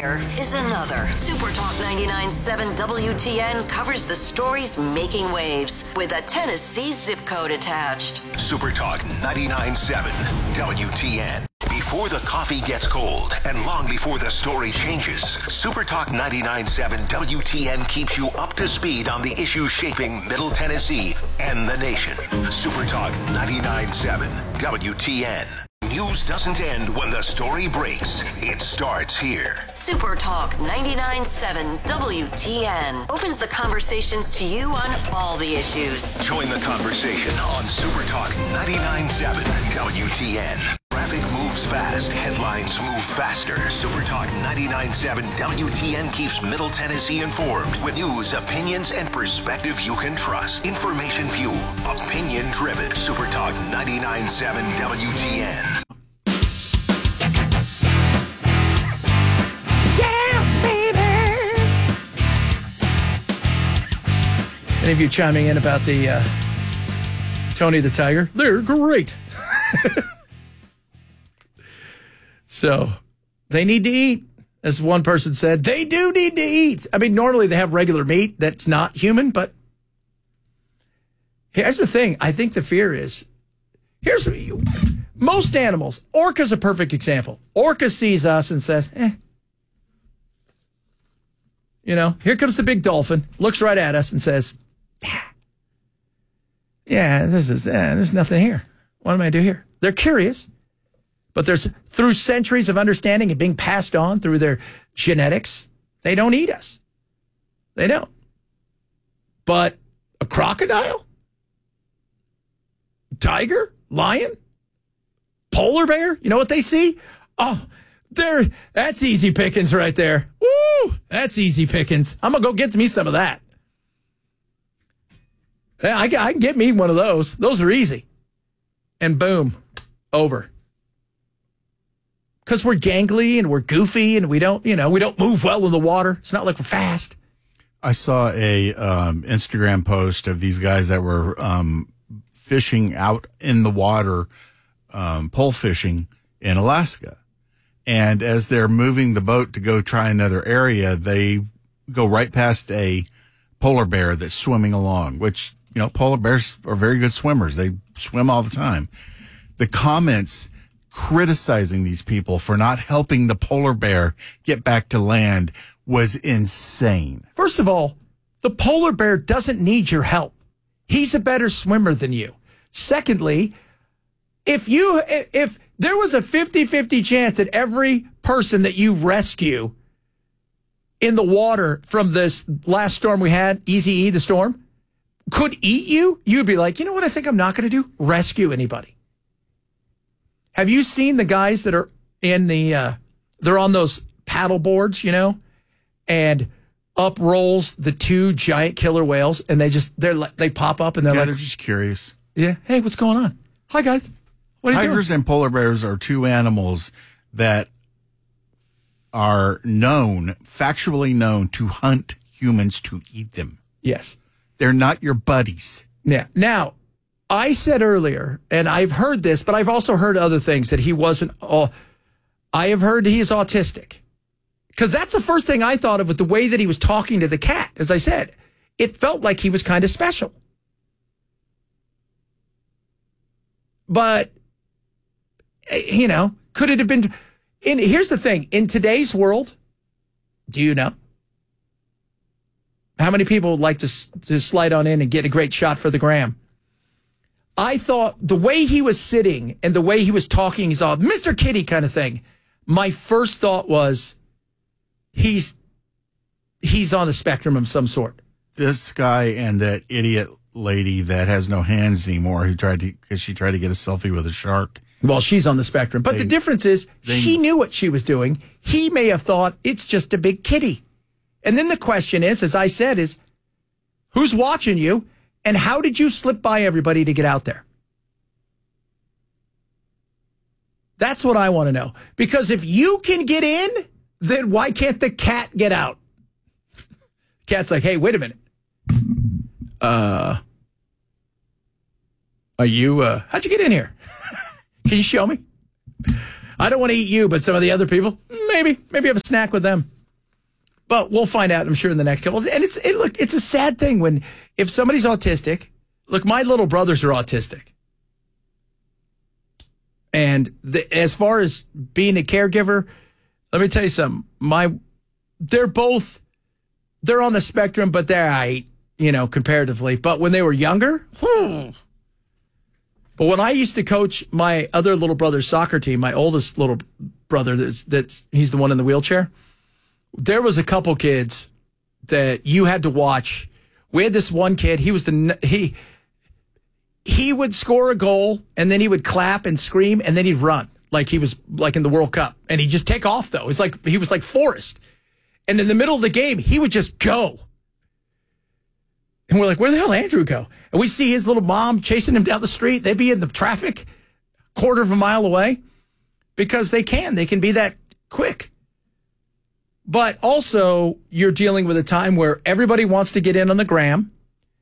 here is another. Super Talk 99.7 WTN covers the stories making waves with a Tennessee zip code attached. Super Talk 99.7 WTN. Before the coffee gets cold and long before the story changes, Super Talk 99.7 WTN keeps you up to speed on the issues shaping Middle Tennessee and the nation. Super Talk 99.7 WTN. News doesn't end when the story breaks. It starts here. Super Talk 99.7 WTN opens the conversations to you on all the issues. Join the conversation on Super Talk 99.7 WTN. Traffic moves fast. Headlines move faster. Super Talk 99.7 WTN keeps Middle Tennessee informed with news, opinions, and perspective you can trust. Information fuel. Opinion driven. Super Talk 99.7 WTN. Any of you chiming in about the Tony the Tiger? They're great. So they need to eat. As one person said, they do need to eat. I mean, normally they have regular meat that's not human, but here's the thing. I think the fear is, most animals, orca's a perfect example. Orca sees us and says, here comes the big dolphin, looks right at us and says, there's nothing here. What am I do here? They're curious, but through centuries of understanding and being passed on through their genetics, they don't eat us. They don't. But a crocodile, tiger, lion, polar bear, you know what they see? Oh, that's easy pickings right there. Woo! That's easy pickings. I'm going to go get me some of that. Yeah, I can get me one of those. Those are easy. And boom, over. Because we're gangly and we're goofy and we don't move well in the water. It's not like we're fast. I saw a Instagram post of these guys that were fishing out in the water, pole fishing in Alaska. And as they're moving the boat to go try another area, they go right past a polar bear that's swimming along, which, polar bears are very good swimmers. They swim all the time. The comments criticizing these people for not helping the polar bear get back to land was insane. First of all, the polar bear doesn't need your help. He's a better swimmer than you. Secondly, if there was a 50-50 chance that every person that you rescue in the water from this last storm we had, Easy E, the storm, could eat you, you'd be like, you know what I think I'm not going to do? Rescue anybody. Have you seen the guys that are in they're on those paddle boards, and up rolls the two giant killer whales, and they pop up and they're just curious. Yeah. Hey, what's going on? Hi, guys. What are you doing? Tigers and polar bears are two animals that are factually known to hunt humans to eat them. Yes. They're not your buddies. Yeah. Now, I said earlier, and I've heard this, but I've also heard other things that he wasn't I have heard he is autistic. Because that's the first thing I thought of with the way that he was talking to the cat. As I said, it felt like he was kind of special. But, could it have been... here's the thing. In today's world, do you know? How many people would like to slide on in and get a great shot for the gram? I thought the way he was sitting and the way he was talking, he's all Mr. Kitty kind of thing. My first thought was he's on the spectrum of some sort. This guy and that idiot lady that has no hands anymore because she tried to get a selfie with a shark. Well, she's on the spectrum. But the difference is she knew what she was doing. He may have thought it's just a big kitty. And then the question is, as I said, is who's watching you and how did you slip by everybody to get out there? That's what I want to know. Because if you can get in, then why can't the cat get out? Cat's like, hey, wait a minute. Are you, how'd you get in here? Can you show me? I don't want to eat you, but some of the other people, maybe have a snack with them. But we'll find out, I'm sure, in the next couple. And it's a sad thing if somebody's autistic. Look, my little brothers are autistic. And as far as being a caregiver, let me tell you something. They're on the spectrum, but they're comparatively. But when they were younger, But when I used to coach my other little brother's soccer team, my oldest little brother, he's the one in the wheelchair. There was a couple kids that you had to watch. We had this one kid. He would score a goal and then he would clap and scream and then he'd run like he was like in the World Cup, and he'd just take off though. He was like Forrest, and in the middle of the game he would just go. And we're like, where the hell did Andrew go? And we see his little mom chasing him down the street. They'd be in the traffic quarter of a mile away because they can be that quick. But also you're dealing with a time where everybody wants to get in on the gram.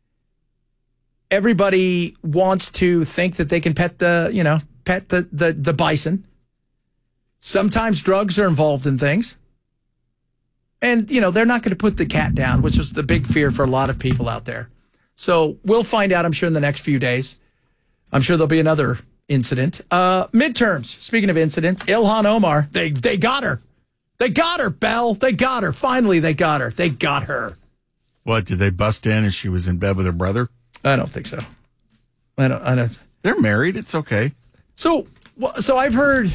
Everybody wants to think that they can pet the bison. Sometimes drugs are involved in things. And, they're not going to put the cat down, which is the big fear for a lot of people out there. So we'll find out, I'm sure, in the next few days. I'm sure there'll be another incident. Midterms, speaking of incidents, Ilhan Omar, they got her. They got her, Belle. They got her. Finally, they got her. They got her. What, did they bust in and she was in bed with her brother? I don't think so. I don't. They're married. It's okay. So I've heard,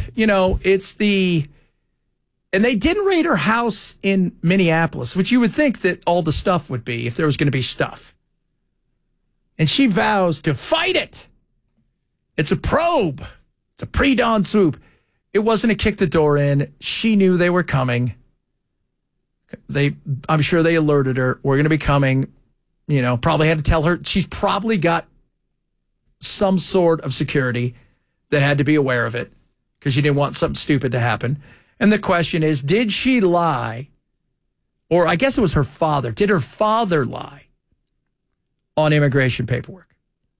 and they didn't raid her house in Minneapolis, which you would think that all the stuff would be if there was going to be stuff. And she vows to fight it. It's a probe. It's a pre-dawn swoop. It wasn't a kick the door in. She knew they were coming. I'm sure they alerted her. We're going to be coming. Probably had to tell her. She's probably got some sort of security that had to be aware of it because she didn't want something stupid to happen. And the question is, did she lie? Or I guess it was her father. Did her father lie on immigration paperwork?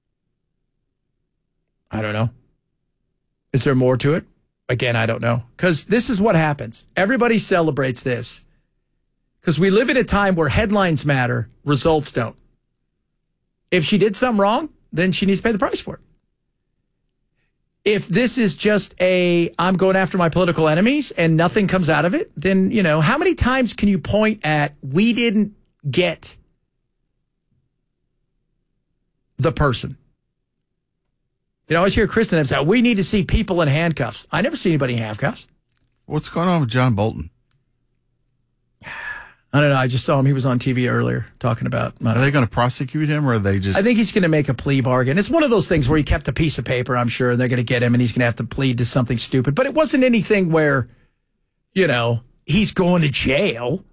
I don't know. Is there more to it? Again, I don't know. Because this is what happens. Everybody celebrates this. Because we live in a time where headlines matter, results don't. If she did something wrong, then she needs to pay the price for it. If this is just I'm going after my political enemies and nothing comes out of it, then, how many times can you point at, we didn't get the person? I always hear Kristen say, we need to see people in handcuffs. I never see anybody in handcuffs. What's going on with John Bolton? I don't know. I just saw him. He was on TV earlier talking about. Are they going to prosecute him, or are they just? I think he's going to make a plea bargain. It's one of those things where he kept a piece of paper, I'm sure, and they're going to get him, and he's going to have to plead to something stupid. But it wasn't anything where, he's going to jail.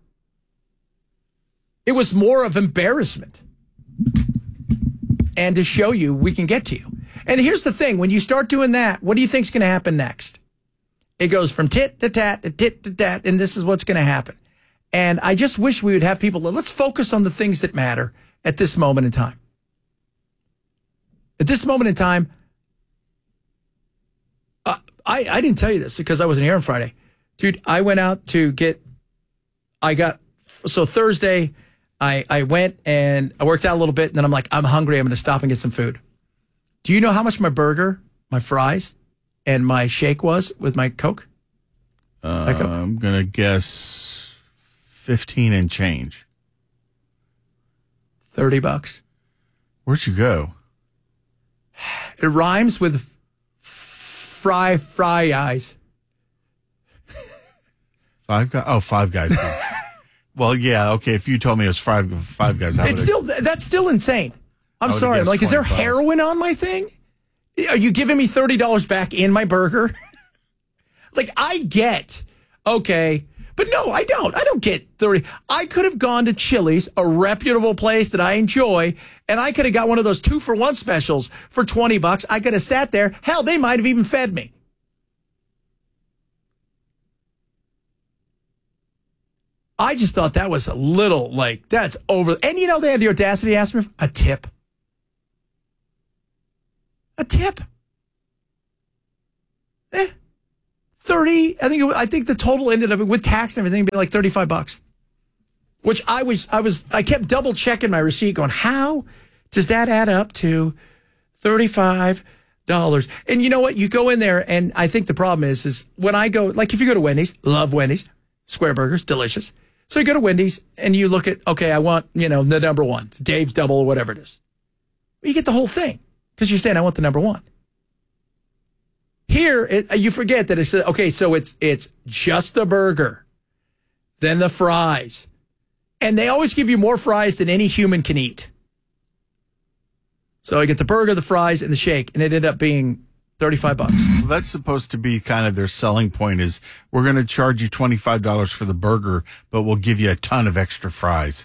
It was more of embarrassment. And to show you, we can get to you. And here's the thing. When you start doing that, what do you think's going to happen next? It goes from tit to tat to tit to tat, and this is what's going to happen. And I just wish we would have people, let's focus on the things that matter at this moment in time. At this moment in time, I didn't tell you this because I wasn't here on Friday. Dude, I went out to Thursday, I went and I worked out a little bit, and then I'm like, I'm hungry. I'm going to stop and get some food. Do you know how much my burger, my fries, and my shake was with my Coke? I'm going to guess 15 and change. $30. Where'd you go? It rhymes with fry eyes. Five Guys? Oh, Five Guys. Well, yeah, okay. If you told me it was Five Guys, that's still insane. I'm sorry. I'm like, 25. Is there heroin on my thing? Are you giving me $30 back in my burger? Like, I get, okay. But no, I don't. I don't get 30. I could have gone to Chili's, a reputable place that I enjoy, and I could have got one of those 2-for-1 specials for $20. I could have sat there. Hell, they might have even fed me. I just thought that was a little, that's over. And they had the audacity to ask me for a tip. A tip. 30. I think the total ended up with tax and everything being like $35. which I kept double checking my receipt going, how does that add up to $35? And you know what? You go in there, and I think the problem is when I go, like if you go to Wendy's, love Wendy's, square burgers, delicious. So you go to Wendy's and you look at, okay, I want, the number one, Dave's double or whatever it is. Well, you get the whole thing because you're saying, I want the number one. Here, you forget that it's, okay, so it's just the burger, then the fries. And they always give you more fries than any human can eat. So I get the burger, the fries, and the shake, and it ended up being $35. Well, that's supposed to be kind of their selling point is we're going to charge you $25 for the burger, but we'll give you a ton of extra fries.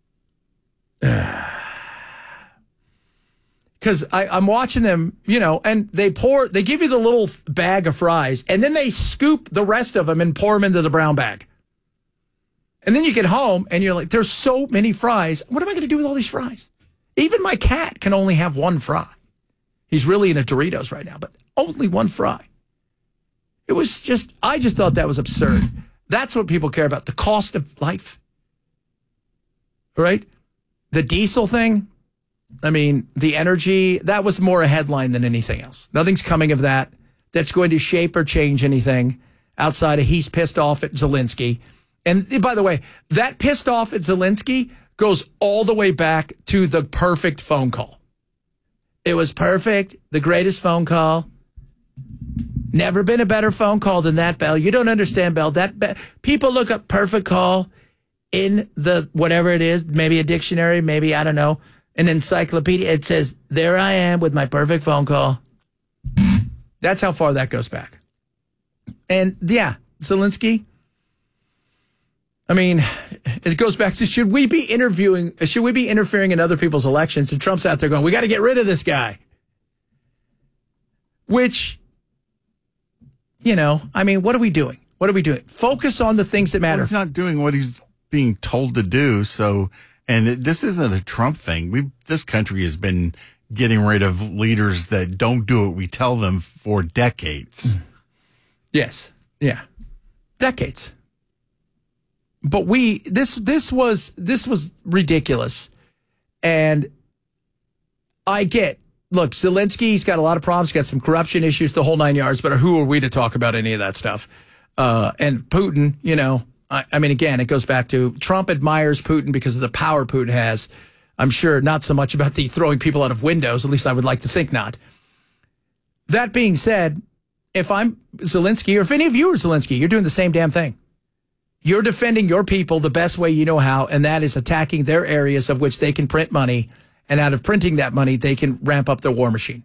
Because I'm watching them, and they give you the little bag of fries, and then they scoop the rest of them and pour them into the brown bag. And then you get home, and you're like, there's so many fries. What am I going to do with all these fries? Even my cat can only have one fry. He's really into Doritos right now, but only one fry. It was I just thought that was absurd. That's what people care about, the cost of life. Right? The diesel thing, the energy, that was more a headline than anything else. Nothing's coming of that that's going to shape or change anything outside of he's pissed off at Zelensky. And by the way, that pissed off at Zelensky goes all the way back to the perfect phone call. It was perfect, the greatest phone call. Never been a better phone call than that, Bell. You don't understand, Bell. People look up perfect call in the whatever it is, maybe a dictionary, maybe, I don't know, an encyclopedia. It says, there I am with my perfect phone call. That's how far that goes back. And yeah, Zelensky, it goes back to should we be interfering in other people's elections? And Trump's out there going, we got to get rid of this guy. Which, what are we doing? What are we doing? Focus on the things that matter. Well, he's not doing what he's being told to do. So, and this isn't a Trump thing. This country has been getting rid of leaders that don't do what we tell them for decades. Yes. Yeah. Decades. But this was ridiculous. And look, Zelensky's got a lot of problems, got some corruption issues, the whole 9 yards, but who are we to talk about any of that stuff? And Putin, again, it goes back to Trump admires Putin because of the power Putin has. I'm sure not so much about the throwing people out of windows, at least I would like to think not. That being said, if I'm Zelensky, or if any of you are Zelensky, you're doing the same damn thing. You're defending your people the best way you know how, and that is attacking their areas of which they can print money, and out of printing that money, they can ramp up their war machine.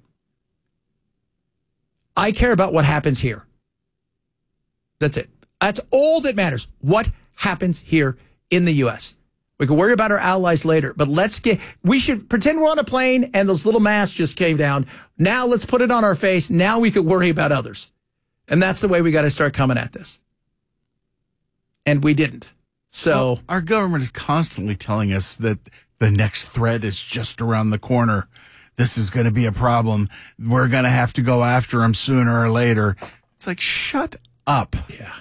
I care about what happens here. That's it. That's all that matters. What happens here in the U.S. We can worry about our allies later, but we should pretend we're on a plane and those little masks just came down. Now let's put it on our face. Now we could worry about others. And that's the way we got to start coming at this. And we didn't. So our government is constantly telling us that the next threat is just around the corner. This is going to be a problem. We're going to have to go after them sooner or later. It's like, shut up. Yeah.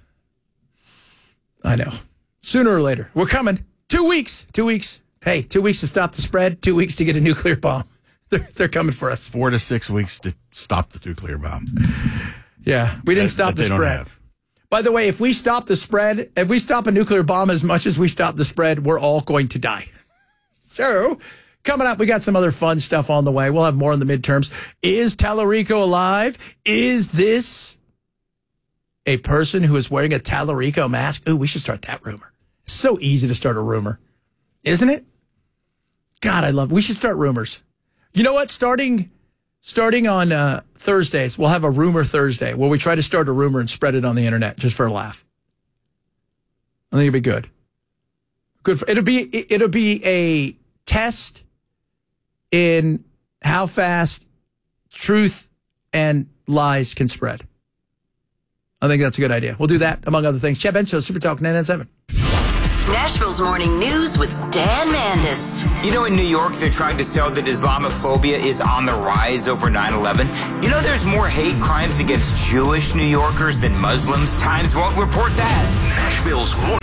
I know. Sooner or later. We're coming. 2 weeks. 2 weeks. Hey, 2 weeks to stop the spread. 2 weeks to get a nuclear bomb. They're coming for us. 4 to 6 weeks to stop the nuclear bomb. Yeah. We didn't stop the spread. By the way, if we stop the spread, if we stop a nuclear bomb as much as we stop the spread, we're all going to die. So, coming up, we got some other fun stuff on the way. We'll have more in the midterms. Is Tallarico alive? Is this a person who is wearing a Tallarico mask? Ooh, we should start that rumor. It's so easy to start a rumor, isn't it? God, we should start rumors. You know what? Starting on Thursdays, we'll have a Rumor Thursday where we try to start a rumor and spread it on the internet just for a laugh. I think it'd be good. It'll be a test in how fast truth and lies can spread. I think that's a good idea. We'll do that, among other things. Chad Ben Show, Super Talk 997. Nashville's Morning News with Dan Mandis. In New York, they're trying to sell that Islamophobia is on the rise over 9/11. There's more hate crimes against Jewish New Yorkers than Muslims. Times won't report that. Nashville's Morning News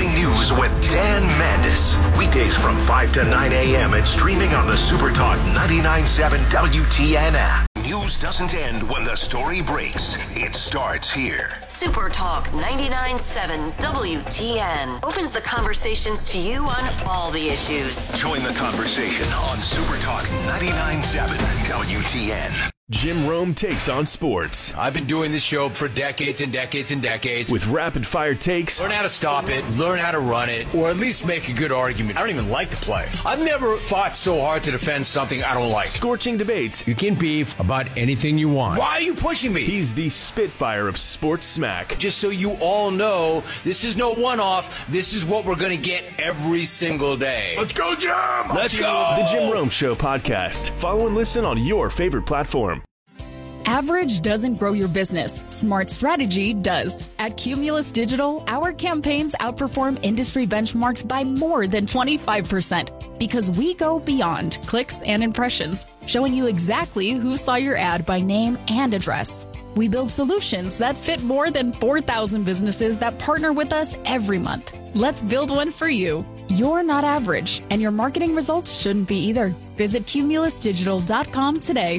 News with Dan Mandis. Weekdays from 5 to 9 a.m. and streaming on the SuperTalk 99.7 WTN app. News doesn't end when the story breaks. It starts here. SuperTalk 99.7 WTN opens the conversations to you on all the issues. Join the conversation on SuperTalk 99.7 WTN. Jim Rome takes on sports. I've been doing this show for decades and decades and decades. With rapid fire takes. Learn how to stop it, learn how to run it, or at least make a good argument. I don't even like to play. I've never fought so hard to defend something I don't like. Scorching debates. You can beef about anything you want. Why are you pushing me? He's the Spitfire of sports smack. Just so you all know, this is no one-off. This is what we're going to get every single day. Let's go, Jim! Let's go! The Jim Rome Show podcast. Follow and listen on your favorite platform. Average doesn't grow your business. Smart strategy does. At Cumulus Digital, our campaigns outperform industry benchmarks by more than 25% because we go beyond clicks and impressions, showing you exactly who saw your ad by name and address. We build solutions that fit more than 4,000 businesses that partner with us every month. Let's build one for you. You're not average, and your marketing results shouldn't be either. Visit cumulusdigital.com today.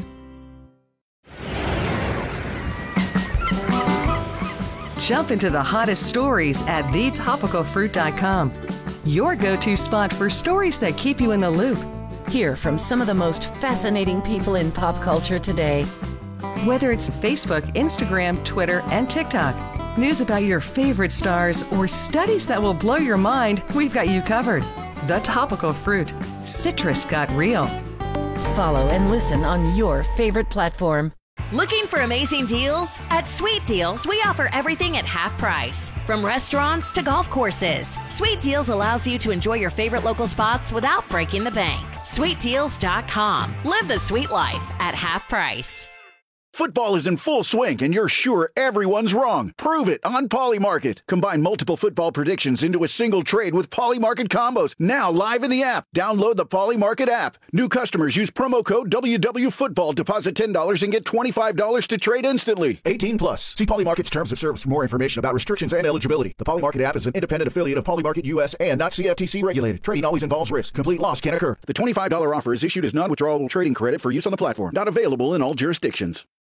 Jump into the hottest stories at thetopicalfruit.com. Your go-to spot for stories that keep you in the loop. Hear from some of the most fascinating people in pop culture today. Whether it's Facebook, Instagram, Twitter, and TikTok, news about your favorite stars, or studies that will blow your mind, we've got you covered. The Topical Fruit. Citrus got real. Follow and listen on your favorite platform. Looking for amazing deals? At Sweet Deals, we offer everything at half price. From restaurants to golf courses, Sweet Deals allows you to enjoy your favorite local spots without breaking the bank. SweetDeals.com. Live the sweet life at half price. Football is in full swing, and you're sure everyone's wrong. Prove it on Polymarket. Combine multiple football predictions into a single trade with Polymarket combos. Now live in the app. Download the Polymarket app. New customers use promo code WWFootball. Deposit $10 and get $25 to trade instantly. 18 plus. See Polymarket's terms of service for more information about restrictions and eligibility. The Polymarket app is an independent affiliate of Polymarket US and not CFTC regulated. Trading always involves risk. Complete loss can occur. The $25 offer is issued as non-withdrawable trading credit for use on the platform. Not available in all jurisdictions.